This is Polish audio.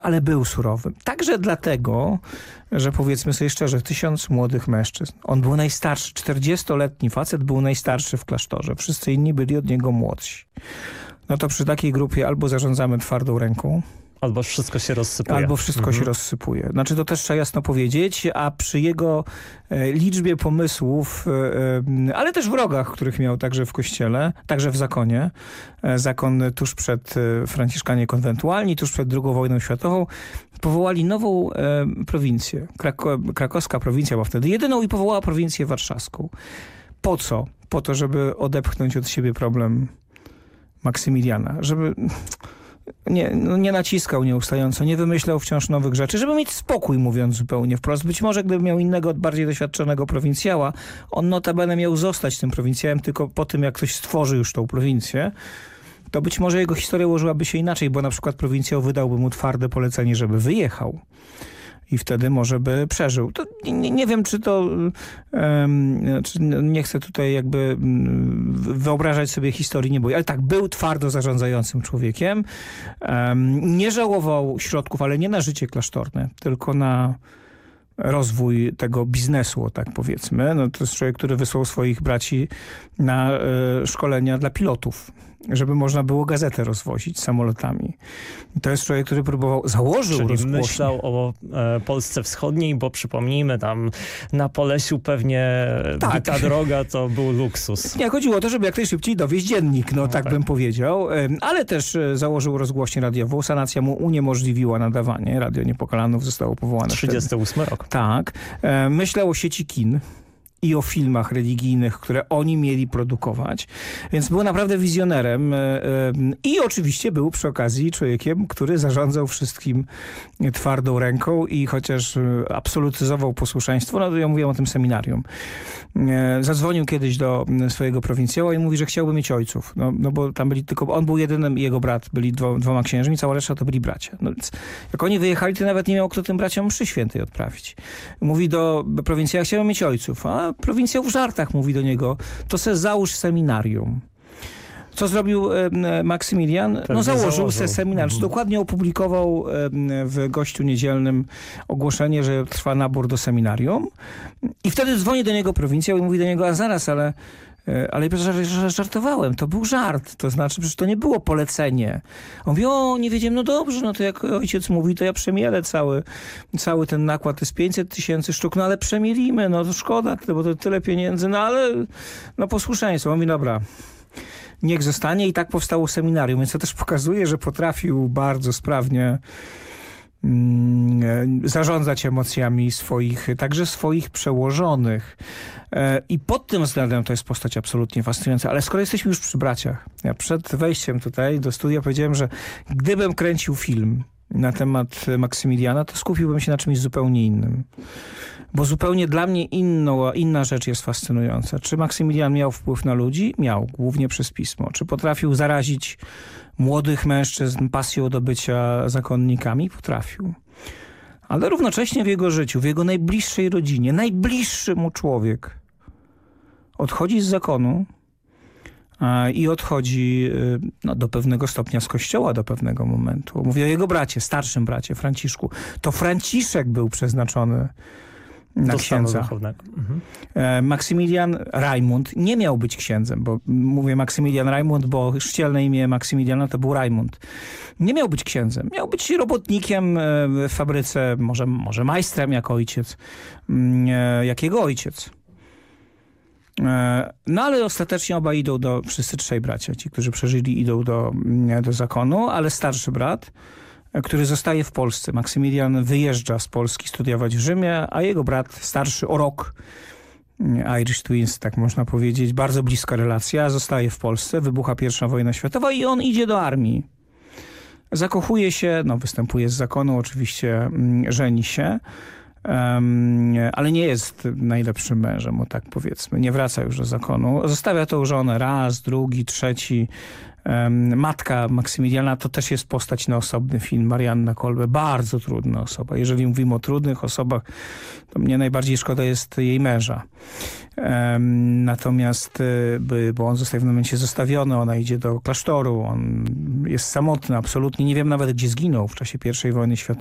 ale był surowym. Także dlatego, że powiedzmy sobie szczerze, 1000 młodych mężczyzn. On był najstarszy, 40-letni facet był najstarszy w klasztorze. Wszyscy inni byli od niego młodsi. No to przy takiej grupie albo zarządzamy twardą ręką, albo wszystko się rozsypuje. Albo wszystko się rozsypuje. Znaczy to też trzeba jasno powiedzieć, a przy jego liczbie pomysłów, ale też wrogach, których miał także w kościele, także w zakonie. Zakon tuż przed Franciszkanie konwentualni, tuż przed II wojną światową, powołali nową prowincję. Krakowska prowincja była wtedy jedyną i powołała prowincję warszawską. Po co? Po to, żeby odepchnąć od siebie problem Maksymiliana. Żeby... Nie naciskał nieustająco, nie wymyślał wciąż nowych rzeczy, żeby mieć spokój, mówiąc zupełnie wprost. Być może gdyby miał innego, bardziej doświadczonego prowincjała, on notabene miał zostać tym prowincjałem tylko po tym, jak ktoś stworzy już tą prowincję, to być może jego historia ułożyłaby się inaczej, bo na przykład prowincjał wydałby mu twarde polecenie, żeby wyjechał. I wtedy może by przeżył. To nie wiem, czy to... nie chcę tutaj jakby wyobrażać sobie historii, nie boję. Ale tak, był twardo zarządzającym człowiekiem. Nie żałował środków, ale nie na życie klasztorne, tylko na rozwój tego biznesu, tak powiedzmy. No, to jest człowiek, który wysłał swoich braci na szkolenia dla pilotów, żeby można było gazetę rozwozić samolotami. To jest człowiek, który założył rozgłośnię. Myślał o Polsce Wschodniej, bo przypomnijmy, tam na Polesiu pewnie ta droga to był luksus. Nie, chodziło o to, żeby jak najszybciej dowieźć dziennik, tak bym powiedział. Ale też założył rozgłośnię radiową. Sanacja mu uniemożliwiła nadawanie. Radio Niepokalanów zostało powołane 38 rok. Tak. Myślał o sieci kin i o filmach religijnych, które oni mieli produkować. Więc był naprawdę wizjonerem i oczywiście był przy okazji człowiekiem, który zarządzał wszystkim twardą ręką i chociaż absolutyzował posłuszeństwo, no to ja mówiłem o tym seminarium. Zadzwonił kiedyś do swojego prowincjała i mówi, że chciałby mieć ojców. No bo tam byli tylko, on był jedynym i jego brat byli dwoma księżmi, cała reszta to byli bracia. No więc jak oni wyjechali, to nawet nie miał kto tym braciom mszy świętej odprawić. Mówi do prowincjała, chciałbym mieć ojców, a prowincjał w żartach mówi do niego, to se załóż seminarium. Co zrobił Maksymilian? No założył se seminarium. Dokładnie opublikował w Gościu Niedzielnym ogłoszenie, że trwa nabór do seminarium. I wtedy dzwoni do niego prowincjał i mówi do niego, a zaraz, ale żartowałem, to był żart. To znaczy, przecież to nie było polecenie. On mówi, nie wiedziałem, no dobrze, no to jak ojciec mówi, to ja przemielę cały ten nakład, to jest 500 000 sztuk, no ale przemielimy, no to szkoda, bo to tyle pieniędzy, no ale no posłuszeństwo. On mówi, dobra, niech zostanie i tak powstało seminarium, więc to też pokazuje, że potrafił bardzo sprawnie zarządzać emocjami także swoich przełożonych. I pod tym względem to jest postać absolutnie fascynująca. Ale skoro jesteśmy już przy braciach, ja przed wejściem tutaj do studia powiedziałem, że gdybym kręcił film na temat Maksymiliana, to skupiłbym się na czymś zupełnie innym. Bo zupełnie dla mnie inna rzecz jest fascynująca. Czy Maksymilian miał wpływ na ludzi? Miał, głównie przez pismo. Czy potrafił zarazić młodych mężczyzn pasją do bycia zakonnikami? Potrafił. Ale równocześnie w jego życiu, w jego najbliższej rodzinie, najbliższy mu człowiek odchodzi z zakonu i odchodzi do pewnego stopnia z kościoła do pewnego momentu. Mówię o jego bracie, starszym bracie, Franciszku. To Franciszek był przeznaczony na księdza. Maksymilian Rajmund nie miał być księdzem, bo mówię Maksymilian Rajmund, bo chrzcielne imię Maksymiliana to był Rajmund. Nie miał być księdzem. Miał być robotnikiem w fabryce, może majstrem jak ojciec, jak jego ojciec. No ale ostatecznie obaj wszyscy trzej bracia, ci, którzy przeżyli, idą do zakonu, ale starszy brat, który zostaje w Polsce. Maksymilian wyjeżdża z Polski studiować w Rzymie, a jego brat starszy o rok, Irish Twins, tak można powiedzieć, bardzo bliska relacja, zostaje w Polsce, wybucha I wojna światowa i on idzie do armii. Zakochuje się, występuje z zakonu, oczywiście żeni się. ale nie jest najlepszym mężem, o tak powiedzmy. Nie wraca już do zakonu. Zostawia tą żonę raz, drugi, trzeci. Matka Maksymiliana to też jest postać na osobny film. Marianna Kolbe, bardzo trudna osoba. Jeżeli mówimy o trudnych osobach, to mnie najbardziej szkoda jest jej męża. Natomiast, bo on zostaje w pewnym momencie zostawiony, ona idzie do klasztoru, on jest samotny absolutnie. Nie wiem nawet, gdzie zginął w czasie I wojny światowej.